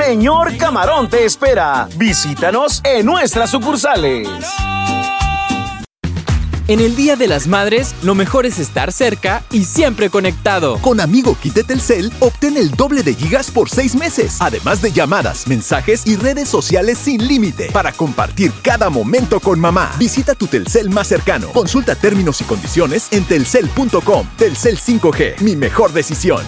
Señor Camarón te espera. Visítanos en nuestras sucursales. En el Día de las Madres, lo mejor es estar cerca y siempre conectado. Con Amigo Kit de Telcel, obtén el doble de gigas por 6 meses. Además de llamadas, mensajes y redes sociales sin límite. Para compartir cada momento con mamá. Visita tu Telcel más cercano. Consulta términos y condiciones en telcel.com. Telcel 5G, mi mejor decisión.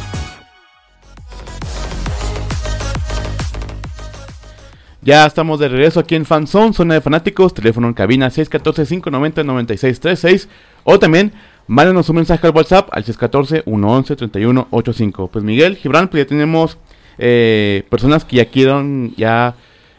Ya estamos de regreso aquí en Fanzone, zona de fanáticos, teléfono en cabina 614-590-9636 o también mándanos un mensaje al WhatsApp al 614-111-3185. Pues Miguel, Gibran, pues ya tenemos personas que ya quieren, ya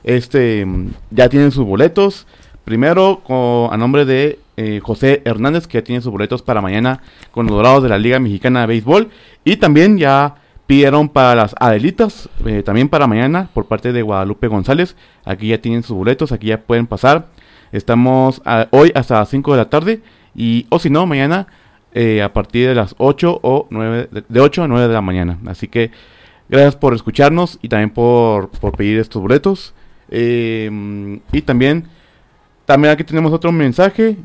tienen sus boletos. Primero a nombre de José Hernández, que ya tiene sus boletos para mañana con los Dorados de la Liga Mexicana de Béisbol. Y también ya pidieron para las Adelitas, también para mañana, por parte de Guadalupe González. Aquí ya tienen sus boletos, aquí ya pueden pasar. Estamos hoy hasta las 5 de la tarde, o si no, mañana a partir de las 8 o 9, de 8 a 9 de la mañana. Así que gracias por escucharnos y también por pedir estos boletos. Y también aquí tenemos otro mensaje.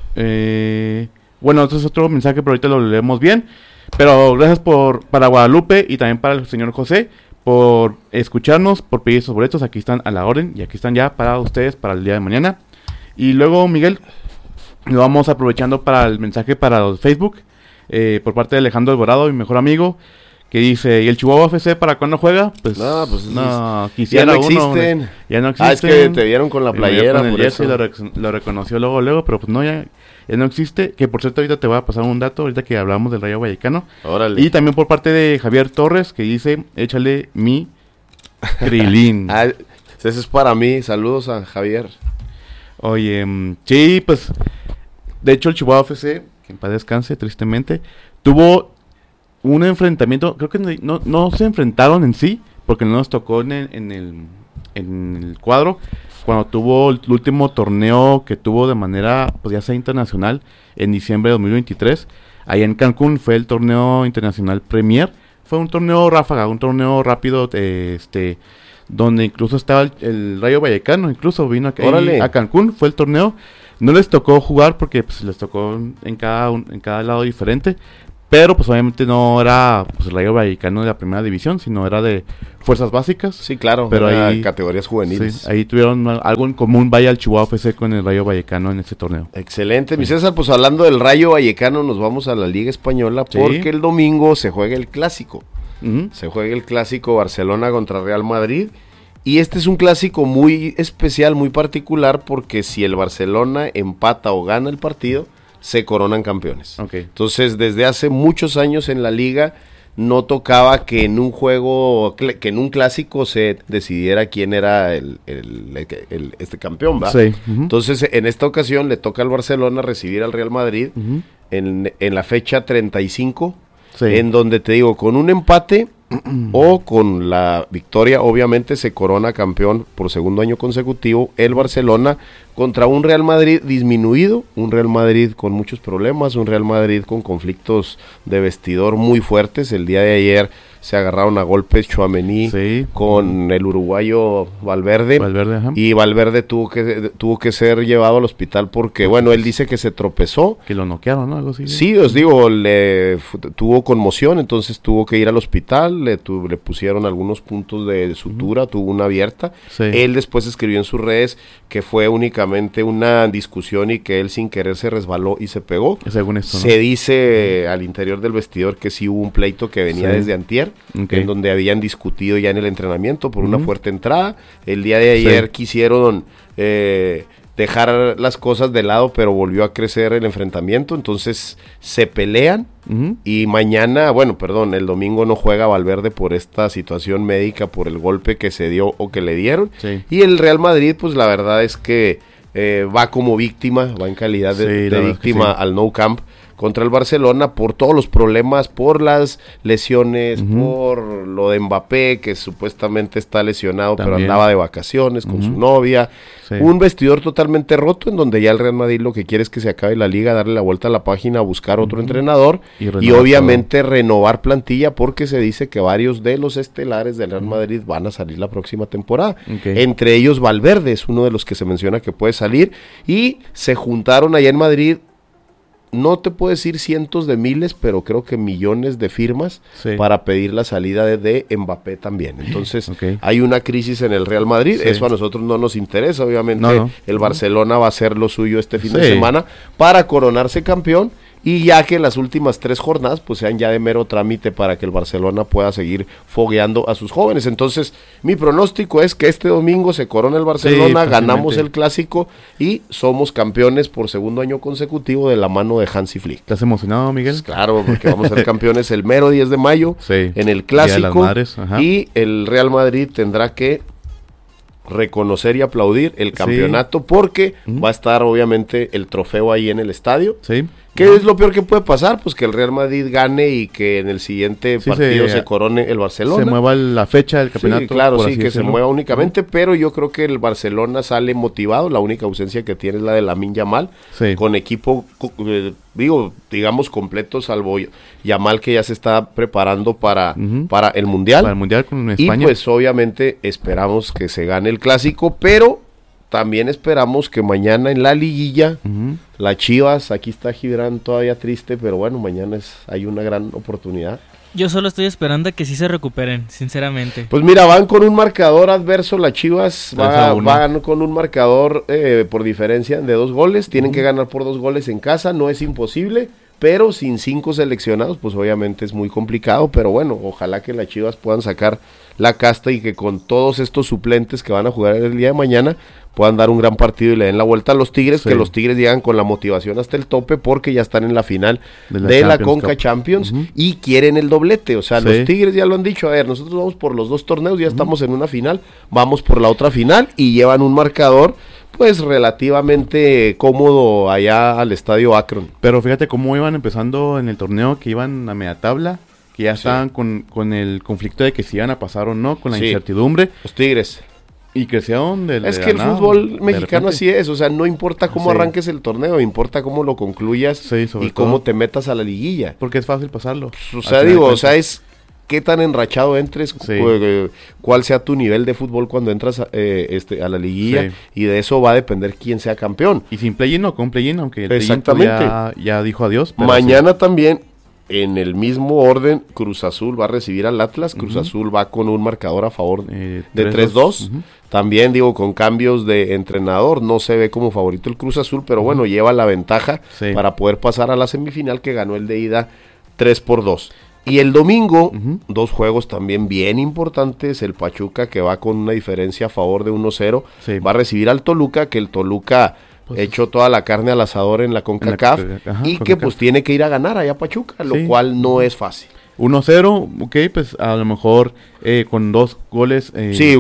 Bueno, este es otro mensaje, pero ahorita lo leemos bien. Pero gracias para Guadalupe y también para el señor José por escucharnos, por pedir esos boletos. Aquí están a la orden y aquí están ya para ustedes para el día de mañana. Y luego, Miguel, lo vamos aprovechando para el mensaje para los Facebook por parte de Alejandro Alvarado, mi mejor amigo, que dice: ¿y el Chihuahua FC para cuándo juega? Pues no, quisiera ya no existen. Ya no existen. Es que te vieron con la playera, con por eso. Lo reconoció luego, pero pues no, ya no existe. Que por cierto, ahorita te voy a pasar un dato, ahorita que hablamos del Rayo Vallecano. Órale. Y también por parte de Javier Torres, que dice: échale mi Krilin. Ese es para mí. Saludos a Javier. Oye, sí, pues de hecho el Chihuahua FC, que en paz descanse, tristemente, tuvo un enfrentamiento. Creo que no se enfrentaron en sí, porque no nos tocó en el cuadro, cuando tuvo el último torneo que tuvo de manera, pues ya sea internacional, en diciembre de 2023, allá en Cancún. Fue el torneo internacional Premier. Fue un torneo ráfaga, un torneo rápido, donde incluso estaba el Rayo Vallecano, incluso vino a Cancún. Fue el torneo. No les tocó jugar porque pues les tocó en cada lado diferente. Pero pues obviamente no era pues el Rayo Vallecano de la primera división, sino era de fuerzas básicas. Sí, claro, pero ahí categorías juveniles. Sí, ahí tuvieron algo en común, vaya el Chihuahua FC con el Rayo Vallecano en ese torneo. Excelente, mi César, pues hablando del Rayo Vallecano, nos vamos a la Liga Española, porque el domingo se juega el clásico. Se juega el clásico Barcelona contra Real Madrid. Y este es un clásico muy especial, muy particular, porque si el Barcelona empata o gana el partido, se coronan campeones. Okay. Entonces, desde hace muchos años en la liga no tocaba que en un juego, que en un clásico se decidiera quién era este campeón, ¿va? Sí. Entonces, en esta ocasión le toca al Barcelona recibir al Real Madrid en la fecha 35, en donde te digo, con un empate o con la victoria, obviamente se corona campeón por segundo año consecutivo el Barcelona contra un Real Madrid disminuido, un Real Madrid con muchos problemas, un Real Madrid con conflictos de vestidor muy fuertes. El día de ayer se agarraron a golpes Tchouaméni con el uruguayo Valverde, y Valverde tuvo que ser llevado al hospital porque, bueno, él dice que se tropezó. Que lo noquearon, ¿no? Algo así. Sí, os digo, tuvo conmoción, entonces tuvo que ir al hospital, le pusieron algunos puntos de sutura, tuvo una abierta. Él después escribió en sus redes que fue únicamente una discusión y que él sin querer se resbaló y se pegó. Según esto, ¿no? Se dice al interior del vestidor que sí hubo un pleito que venía desde antier, en donde habían discutido ya en el entrenamiento por una fuerte entrada. El día de ayer quisieron dejar las cosas de lado, pero volvió a crecer el enfrentamiento, entonces se pelean y mañana, el domingo no juega Valverde por esta situación médica, por el golpe que se dio o que le dieron, y el Real Madrid, pues la verdad es que va como víctima, va en calidad de víctima al Nou Camp contra el Barcelona por todos los problemas, por las lesiones, por lo de Mbappé, que supuestamente está lesionado, pero andaba de vacaciones con su novia. Sí. Un vestidor totalmente roto en donde ya el Real Madrid lo que quiere es que se acabe la liga, darle la vuelta a la página, buscar otro entrenador y obviamente renovar plantilla, porque se dice que varios de los estelares del Real Madrid van a salir la próxima temporada. Entre ellos Valverde es uno de los que se menciona que puede salir, y se juntaron allá en Madrid, no te puedo decir cientos de miles, pero creo que millones de firmas para pedir la salida de Mbappé también. Entonces, hay una crisis en el Real Madrid. Eso a nosotros no nos interesa. Obviamente, el Barcelona va a hacer lo suyo este fin de semana para coronarse campeón. Y ya que las últimas 3 jornadas pues sean ya de mero trámite para que el Barcelona pueda seguir fogueando a sus jóvenes. Entonces, mi pronóstico es que este domingo se corona el Barcelona, ganamos el Clásico y somos campeones por segundo año consecutivo de la mano de Hansi Flick. ¿Estás emocionado, Miguel? Pues claro, porque vamos a ser campeones el mero 10 de mayo en el Clásico, y el Real Madrid tendrá que reconocer y aplaudir el campeonato, porque va a estar obviamente el trofeo ahí en el estadio. ¿Qué es lo peor que puede pasar? Pues que el Real Madrid gane y que en el siguiente partido se corone el Barcelona. Se mueva la fecha del campeonato. Sí, claro, que se mueva únicamente, pero yo creo que el Barcelona sale motivado. La única ausencia que tiene es la de Lamine Yamal, con equipo, digamos completo, salvo Yamal, que ya se está preparando para el Mundial. Para el Mundial con España. Y pues obviamente esperamos que se gane el Clásico, pero también esperamos que mañana en la liguilla, la Chivas, aquí está Gibran todavía triste, pero bueno, mañana hay una gran oportunidad. Yo solo estoy esperando a que sí se recuperen, sinceramente. Pues mira, van con un marcador adverso, la Chivas van con un marcador por diferencia de 2 goles, tienen que ganar por 2 goles en casa, no es imposible, pero sin 5 seleccionados, pues obviamente es muy complicado, pero bueno, ojalá que las Chivas puedan sacar la casta y que con todos estos suplentes que van a jugar el día de mañana puedan dar un gran partido y le den la vuelta a los Tigres, que los Tigres llegan con la motivación hasta el tope porque ya están en la final de la Conca Champions y quieren el doblete. O sea, los Tigres ya lo han dicho, a ver, nosotros vamos por los 2 torneos, ya estamos en una final, vamos por la otra final, y llevan un marcador pues relativamente cómodo allá al estadio Akron. Pero fíjate cómo iban empezando en el torneo, que iban a media tabla, que ya estaban con el conflicto de que si iban a pasar o no, con la incertidumbre. Los Tigres. Y crecieron Es que el fútbol mexicano así es, o sea, no importa cómo arranques el torneo, importa cómo lo concluyas y cómo te metas a la liguilla. Porque es fácil pasarlo. O sea, es qué tan enrachado entres, cuál sea tu nivel de fútbol cuando entras a la liguilla, y de eso va a depender quién sea campeón. Y sin play-in o con play-in, aunque el play-in ya dijo adiós. Mañana también, en el mismo orden, Cruz Azul va a recibir al Atlas. Cruz Azul va con un marcador a favor de 3-2. También con cambios de entrenador, no se ve como favorito el Cruz Azul, pero bueno, lleva la ventaja para poder pasar a la semifinal, que ganó el de ida 3-2. Y el domingo, 2 juegos también bien importantes. El Pachuca, que va con una diferencia a favor de 1-0, va a recibir al Toluca, que el Toluca echó toda la carne al asador en la CONCACAF, que pues tiene que ir a ganar allá a Pachuca, lo cual no es fácil. 1-0, pues a lo mejor con 2 goles. Si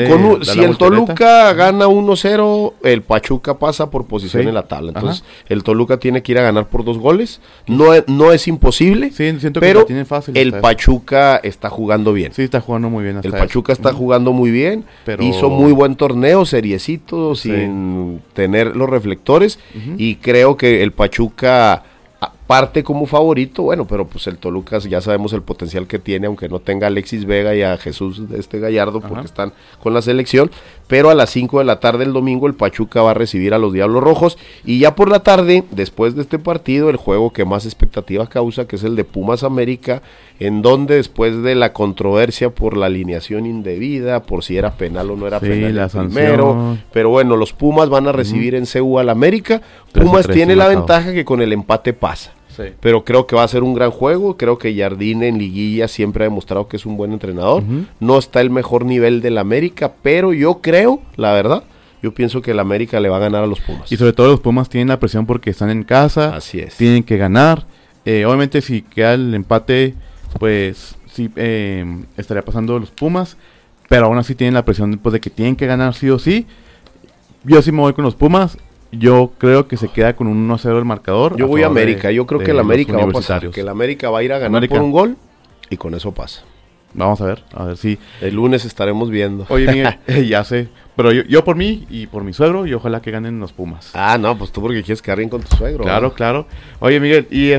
el Toluca gana 1-0, el Pachuca pasa por posición en la tabla. Entonces, el Toluca tiene que ir a ganar por 2 goles. No es imposible, pero que fácil el Pachuca está jugando bien. Sí, está jugando muy bien. El Pachuca está jugando muy bien, pero hizo muy buen torneo, seriecito, sin tener los reflectores, y creo que el Pachuca parte como favorito, pero pues el Toluca ya sabemos el potencial que tiene, aunque no tenga a Alexis Vega y a Jesús Gallardo, porque están con la selección, pero a las 5 de la tarde el domingo el Pachuca va a recibir a los Diablos Rojos, y ya por la tarde, después de este partido, el juego que más expectativa causa, que es el de Pumas América, en donde después de la controversia por la alineación indebida, por si era penal o no era penal el primero, pero bueno, los Pumas van a recibir en CU al América. Pumas tiene la ventaja que con el empate pasa. Pero creo que va a ser un gran juego. Creo que Jardine en liguilla siempre ha demostrado que es un buen entrenador. No está el mejor nivel del América, pero yo creo, la verdad, yo pienso que el América le va a ganar a los Pumas. Y sobre todo los Pumas tienen la presión porque están en casa. Así es. Tienen que ganar. Obviamente si queda el empate, pues sí estaría pasando los Pumas, pero aún así tienen la presión de que tienen que ganar sí o sí. Yo sí me voy con los Pumas. yo creo que se queda con un 1-0 el marcador. Yo voy a América, yo creo que el América va a pasar, que el América va a ir a ganar por un gol y con eso pasa. Vamos a ver si... El lunes estaremos viendo. Oye, Miguel, ya sé, pero yo por mí y por mi suegro, y ojalá que ganen los Pumas. Ah, no, pues tú porque quieres quedar bien con tu suegro. Claro, claro. Oye, Miguel, y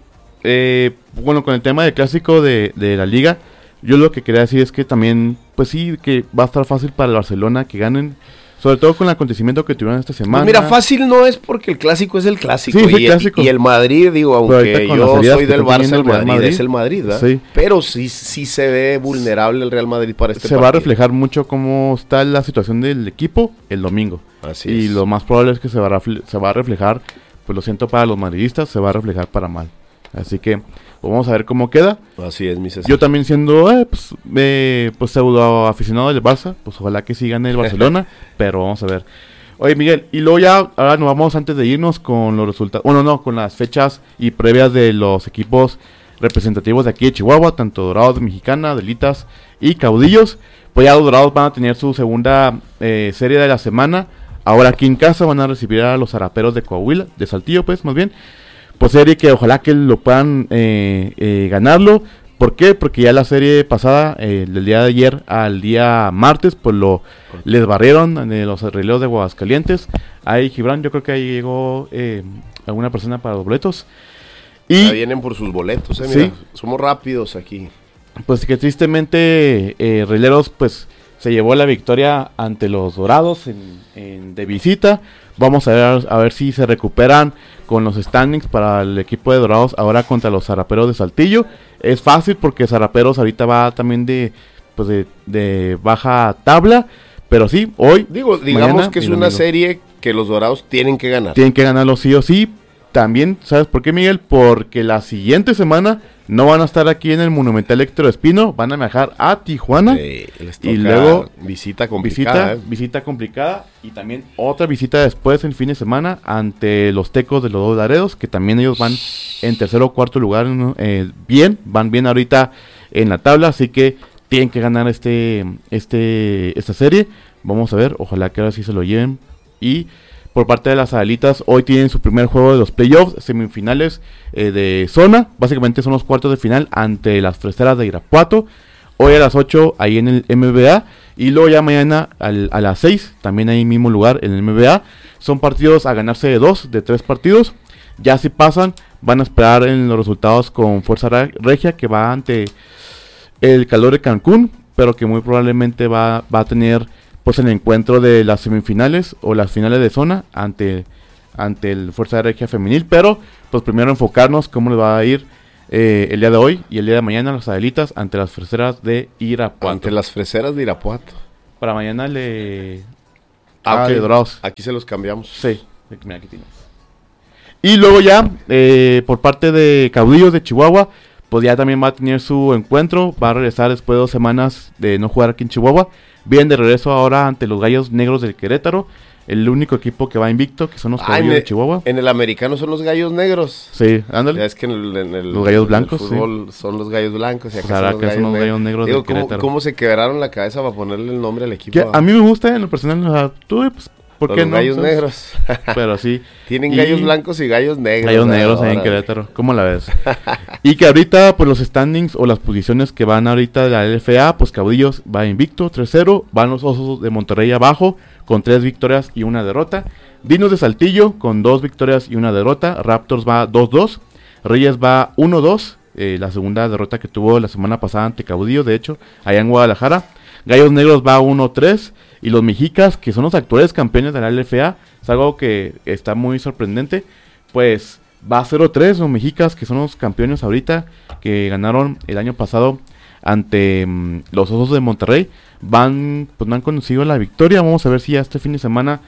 bueno, con el tema del clásico de la liga, yo lo que quería decir es que también, pues sí, que va a estar fácil para el Barcelona que ganen, sobre todo con el acontecimiento que tuvieron esta semana. Pues mira, fácil no es porque el clásico es el clásico. Sí, y, clásico. Y el Madrid, digo, aunque yo soy del Barça, el Madrid es el Madrid, ¿verdad? Sí. Pero sí se ve vulnerable el Real Madrid para este partido. Se va a reflejar mucho cómo está la situación del equipo el domingo. Así y es. Lo más probable es que se va a reflejar, pues lo siento para los madridistas, se va a reflejar para mal. Así que vamos a ver cómo queda. Así es, mi César. Yo también siendo pues pseudo aficionado del Barça, pues ojalá que sí gane el Barcelona, pero vamos a ver. Oye, Miguel, y luego ya, ahora nos vamos antes de irnos con los resultados, con las fechas y previas de los equipos representativos de aquí de Chihuahua, tanto Dorados de Mexicana, Delitas y Caudillos. Pues ya los Dorados van a tener su segunda serie de la semana. Ahora aquí en casa van a recibir a los Zaraperos de Coahuila, de Saltillo, pues, más bien. Pues serie que ojalá que lo puedan ganarlo. ¿Por qué? Porque ya la serie pasada, del día de ayer al día martes, pues les barrieron los relevos de Aguascalientes. Ahí Gibran, yo creo que ahí llegó alguna persona para los boletos. Y ya vienen por sus boletos, mira, sí. Somos rápidos aquí. Pues que tristemente Rieleros pues se llevó la victoria ante los Dorados de visita. Vamos a ver si se recuperan con los standings para el equipo de Dorados ahora contra los Zaraperos de Saltillo. Es fácil porque Zaraperos ahorita va también de baja tabla, pero sí, hoy... digamos mañana, que es una serie que los Dorados tienen que ganar. Tienen que ganarlo sí o sí. También, ¿sabes por qué, Miguel? Porque la siguiente semana no van a estar aquí en el Monumental Héctor Espino, van a viajar a Tijuana y luego visita complicada. Visita complicada y también otra visita después el fin de semana ante los Tecos de los Dos Laredos, que también ellos van en tercer o cuarto lugar, van bien ahorita en la tabla, así que tienen que ganar esta serie. Vamos a ver, ojalá que ahora sí se lo lleven. Y por parte de las Adelitas, hoy tienen su primer juego de los playoffs, semifinales de zona. Básicamente son los cuartos de final ante las Freseras de Irapuato. Hoy a las 8 ahí en el MBA. Y luego ya mañana a las 6, también ahí mismo lugar en el MBA. Son partidos a ganarse de 3 partidos. Ya si pasan, van a esperar en los resultados con Fuerza Regia, que va ante el Calor de Cancún, pero que muy probablemente va a tener pues el encuentro de las semifinales o las finales de zona ante el Fuerza Regia Femenil, pero pues primero enfocarnos cómo les va a ir el día de hoy y el día de mañana las Adelitas ante las Freseras de Irapuato. Ante las Freseras de Irapuato. Para mañana okay. De Dorados. Aquí se los cambiamos. Sí, mira, aquí tienes. Y luego ya, por parte de Caudillos de Chihuahua, pues ya también va a tener su encuentro, va a regresar después de 2 semanas de no jugar aquí en Chihuahua. Vienen de regreso ahora ante los Gallos Negros del Querétaro, el único equipo que va invicto, que son los Caudillos de Chihuahua. En el americano son los Gallos Negros. Sí, ándale. Ya es que los Gallos Blancos, el fútbol son los Gallos Blancos. Y acá son los Gallos Negros del Querétaro. ¿Cómo se quebraron la cabeza para ponerle el nombre al equipo? A mí me gusta en lo personal, o sea, tú, pues, ¿por qué los no? Gallos Negros. Pero sí. Tienen Gallos Blancos y Gallos Negros. Gallos Negros ahí en Querétaro. ¿Cómo la ves? Y que ahorita, pues los standings o las posiciones que van ahorita de la LFA, pues Caudillos va invicto, 3-0. Van los Osos de Monterrey abajo, con 3 victorias y 1 derrota. Dinos de Saltillo, con 2 victorias y 1 derrota. Raptors va 2-2. Reyes va 1-2. La segunda derrota que tuvo la semana pasada ante Caudillo, de hecho, allá en Guadalajara. Gallos Negros va 1-3. Y los Mexicas, que son los actuales campeones de la LFA, es algo que está muy sorprendente, pues va 0-3 los Mexicas, que son los campeones ahorita, que ganaron el año pasado ante los Osos de Monterrey. No han conocido la victoria. Vamos a ver si ya este fin de semana,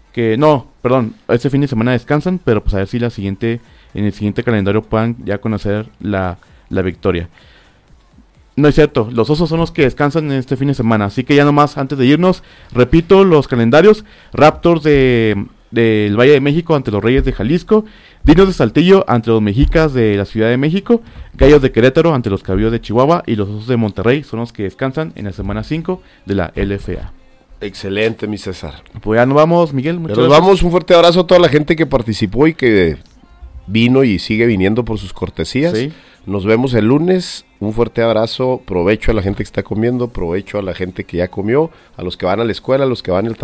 este fin de semana descansan, pero pues a ver si en el siguiente calendario puedan ya conocer la victoria. No es cierto, los Osos son los que descansan en este fin de semana, así que ya nomás antes de irnos, repito los calendarios: Raptors del Valle de México ante los Reyes de Jalisco, Dinos de Saltillo ante los Mexicas de la Ciudad de México, Gallos de Querétaro ante los Caudillos de Chihuahua y los Osos de Monterrey son los que descansan en la semana 5 de la LFA. Excelente, mi César. Pues ya nos vamos, Miguel. Nos vamos, un fuerte abrazo a toda la gente que participó y que vino y sigue viniendo por sus cortesías. Sí. Nos vemos el lunes. Un fuerte abrazo. Provecho a la gente que está comiendo. Provecho a la gente que ya comió. A los que van a la escuela. A los que van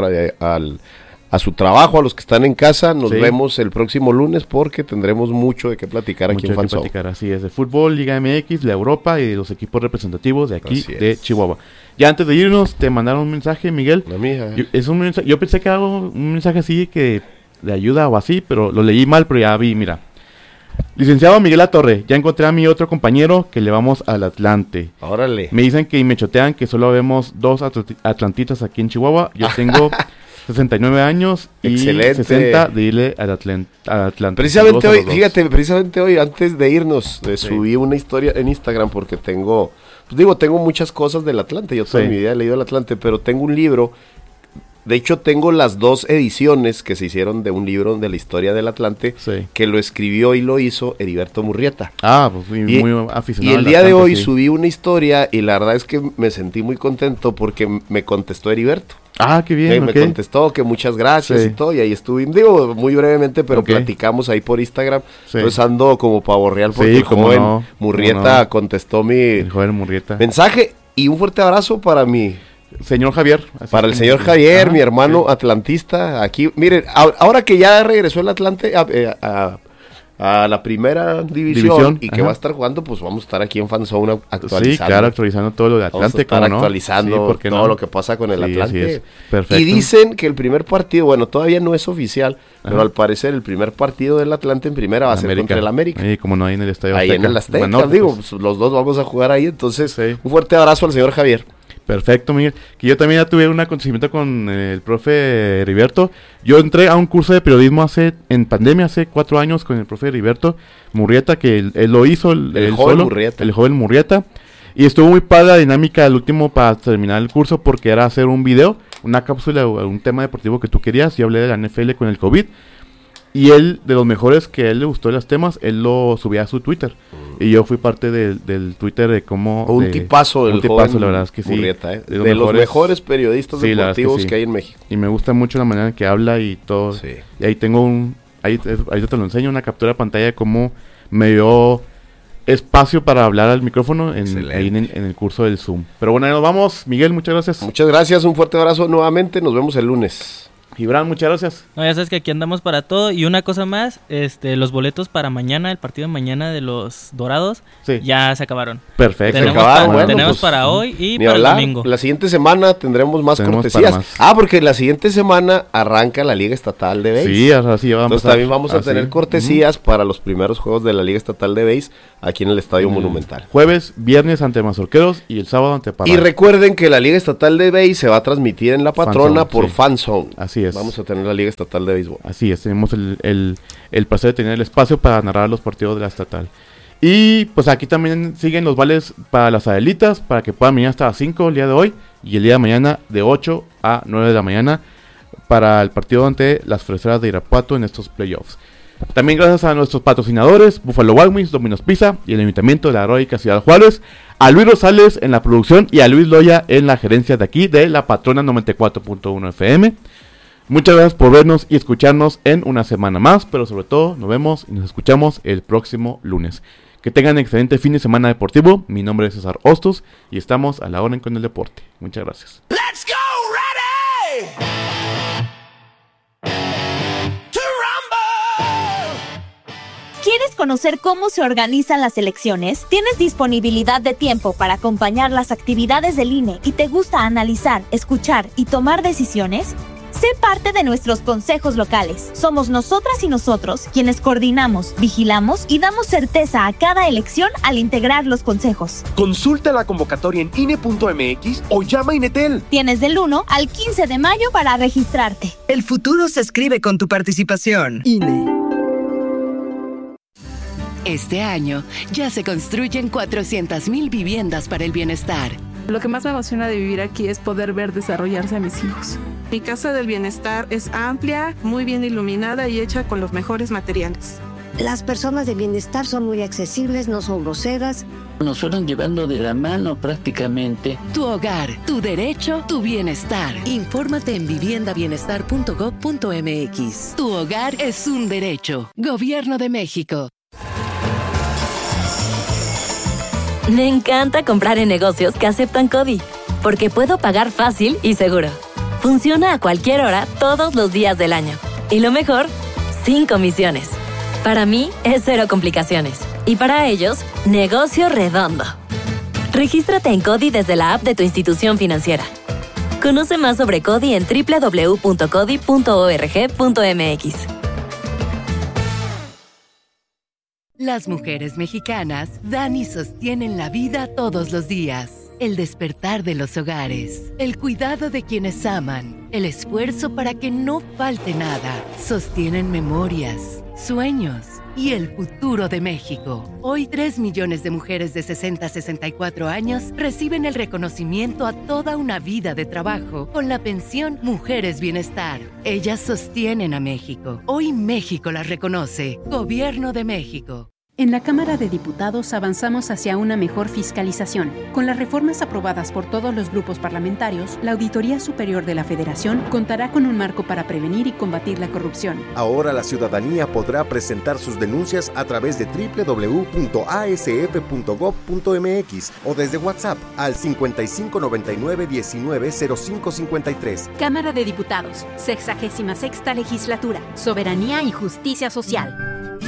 a su trabajo. A los que están en casa. Nos vemos el próximo lunes porque tendremos mucho de qué platicar aquí en Fanzone. Así es. De fútbol, Liga MX, la Europa y de los equipos representativos de aquí de Chihuahua. Ya antes de irnos, te mandaron un mensaje, Miguel. La mía. Yo pensé que era un mensaje así que de ayuda o así, pero lo leí mal, pero ya vi, mira. Licenciado Miguel Latorre, ya encontré a mi otro compañero que le vamos al Atlante. Órale. Me dicen que me chotean que solo vemos 2 atlantitas aquí en Chihuahua. Yo tengo 69 años y excelente. 60 de irle al Atlante. Precisamente hoy, antes de irnos, subí una historia en Instagram porque tengo muchas cosas del Atlante. Yo toda mi vida he leído el Atlante, pero tengo un libro. De hecho, tengo las 2 ediciones que se hicieron de un libro de la historia del Atlante, que lo escribió y lo hizo Heriberto Murrieta. Pues muy aficionado. Y el día de hoy subí una historia y la verdad es que me sentí muy contento porque me contestó Heriberto. Qué bien. Me contestó que muchas gracias y todo, y ahí estuve, muy brevemente, pero platicamos ahí por Instagram. Entonces ando como pavo real porque el joven Murrieta contestó el joven Murrieta mensaje. Y un fuerte abrazo para mi señor Javier. Para el señor Javier, mi hermano atlantista. Aquí, miren, ahora que ya regresó el Atlante a la primera división y que va a estar jugando, pues vamos a estar aquí en Fanzone actualizando. Sí, claro, actualizando todo lo de Atlante. Vamos a estar actualizando todo lo que pasa con el Atlante. Perfecto. Y dicen que el primer partido, bueno, todavía no es oficial, pero al parecer el primer partido del Atlante en primera va a ser contra el América. Como no hay en el Estadio Azteca. Ahí en el Azteca, pues los dos vamos a jugar ahí, entonces un fuerte abrazo al señor Javier. Perfecto, Miguel. Que yo también ya tuve un acontecimiento con el profe Heriberto. Yo entré a un curso de periodismo en pandemia, hace 4 años, con el profe Heriberto Murrieta, que él lo hizo, el joven Murrieta. Y estuvo muy padre la dinámica del último para terminar el curso, porque era hacer un video, una cápsula, un tema deportivo que tú querías. Yo hablé de la NFL con el COVID. Y él, de los mejores que a él le gustó de los temas, él lo subía a su Twitter. Y yo fui parte del Twitter de cómo... Un tipazo, la verdad es que sí. Murrieta, de los mejores periodistas deportivos que hay en México. Y me gusta mucho la manera en que habla y todo. Sí. Y ahí tengo ahí te lo enseño, una captura de pantalla de cómo me dio espacio para hablar al micrófono ahí en el curso del Zoom. Pero bueno, ahí nos vamos. Miguel, muchas gracias. Muchas gracias, un fuerte abrazo nuevamente. Nos vemos el lunes. Gibran, muchas gracias. No, ya sabes que aquí andamos para todo. Y una cosa más, los boletos para mañana, el partido de mañana de los Dorados, ya se acabaron. Perfecto. Tenemos para hoy y para el domingo. La siguiente semana tendremos más cortesías. Porque la siguiente semana arranca la Liga Estatal de Béis. Sí, así ya vamos. Entonces también vamos a tener cortesías para los primeros juegos de la Liga Estatal de Béis aquí en el Estadio Monumental. Jueves, viernes ante Mazorqueros y el sábado ante Parral. Y recuerden que la Liga Estatal de Béis se va a transmitir en La Patrona por Fanzone. Así es. Vamos a tener la Liga Estatal de Béisbol. Así es, tenemos el placer de tener el espacio para narrar los partidos de la estatal. Y pues aquí también siguen los vales para las Adelitas, para que puedan venir hasta las 5 el día de hoy y el día de mañana de 8 a 9 de la mañana para el partido ante las Freseras de Irapuato en estos playoffs. También gracias a nuestros patrocinadores, Buffalo Wild Wings, Domino's Pizza y el Ayuntamiento de la heroica Ciudad Juárez, a Luis Rosales en la producción y a Luis Loya en la gerencia de aquí de La Patrona 94.1 FM. Muchas gracias por vernos y escucharnos en una semana más, pero sobre todo nos vemos y nos escuchamos el próximo lunes. Que tengan excelente fin de semana deportivo. Mi nombre es César Hostos y estamos a la hora con el deporte. Muchas gracias. Let's go, ready to rumble. ¿Quieres conocer cómo se organizan las elecciones? ¿Tienes disponibilidad de tiempo para acompañar las actividades del INE y te gusta analizar, escuchar y tomar decisiones? Sé parte de nuestros consejos locales. Somos nosotras y nosotros quienes coordinamos, vigilamos y damos certeza a cada elección al integrar los consejos. Consulta la convocatoria en INE.mx o llama a Inetel. Tienes del 1 al 15 de mayo para registrarte. El futuro se escribe con tu participación. INE. Este año ya se construyen 400,000 viviendas para el bienestar. Lo que más me emociona de vivir aquí es poder ver desarrollarse a mis hijos. Mi casa del bienestar es amplia, muy bien iluminada y hecha con los mejores materiales. Las personas de bienestar son muy accesibles, no son groseras Nos fueron llevando de la mano prácticamente. Tu hogar, tu derecho, tu bienestar. Infórmate en viviendabienestar.gov.mx. Tu hogar es un derecho. Gobierno de México. Me encanta comprar en negocios que aceptan CODI, porque puedo pagar fácil y seguro. Funciona a cualquier hora, todos los días del año. Y lo mejor, sin comisiones. Para mí, es cero complicaciones. Y para ellos, negocio redondo. Regístrate en CODI desde la app de tu institución financiera. Conoce más sobre CODI en www.codi.org.mx. Las mujeres mexicanas dan y sostienen la vida todos los días. El despertar de los hogares, el cuidado de quienes aman, el esfuerzo para que no falte nada. Sostienen memorias, sueños y el futuro de México. Hoy 3 millones de mujeres de 60 a 64 años reciben el reconocimiento a toda una vida de trabajo con la pensión Mujeres Bienestar. Ellas sostienen a México. Hoy México las reconoce. Gobierno de México. En la Cámara de Diputados avanzamos hacia una mejor fiscalización. Con las reformas aprobadas por todos los grupos parlamentarios, la Auditoría Superior de la Federación contará con un marco para prevenir y combatir la corrupción. Ahora la ciudadanía podrá presentar sus denuncias a través de www.asf.gov.mx o desde WhatsApp al 5599190553. Cámara de Diputados, 66ª Legislatura, Soberanía y Justicia Social.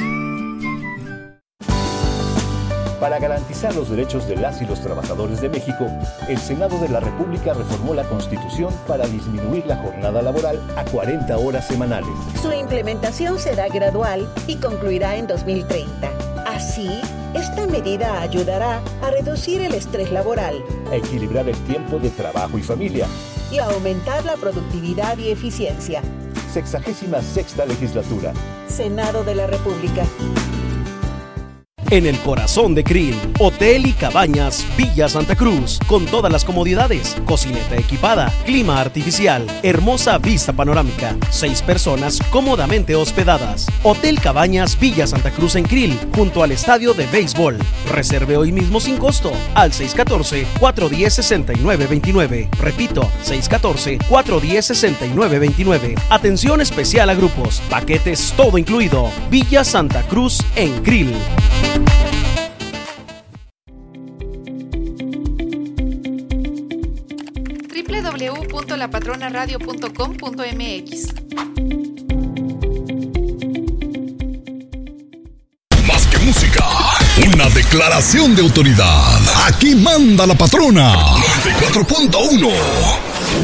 Para garantizar los derechos de las y los trabajadores de México, el Senado de la República reformó la Constitución para disminuir la jornada laboral a 40 horas semanales. Su implementación será gradual y concluirá en 2030. Así, esta medida ayudará a reducir el estrés laboral, a equilibrar el tiempo de trabajo y familia y a aumentar la productividad y eficiencia. 66ª Legislatura. Senado de la República. En el corazón de Krill, Hotel y Cabañas Villa Santa Cruz, con todas las comodidades, cocineta equipada, clima artificial, hermosa vista panorámica, 6 personas cómodamente hospedadas. Hotel Cabañas Villa Santa Cruz en Krill, junto al estadio de béisbol. Reserve hoy mismo sin costo al 614-410-6929. Repito, 614-410-6929. Atención especial a grupos, paquetes todo incluido. Villa Santa Cruz en Krill. www.lapatronaradio.com.mx. Más que música, una declaración de autoridad. Aquí manda la patrona. 94.1.